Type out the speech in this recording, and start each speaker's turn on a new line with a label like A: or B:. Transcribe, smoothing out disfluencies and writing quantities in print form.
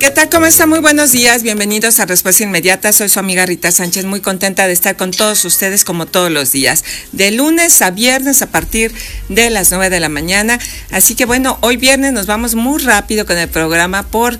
A: ¿Qué tal? ¿Cómo están? Muy buenos días. Bienvenidos a Respuesta Inmediata. Soy su amiga Rita Sánchez, muy contenta de estar con todos ustedes como todos los días, de lunes a viernes a partir de las 9 de la mañana. Así que bueno, hoy viernes nos vamos muy rápido con el programa porque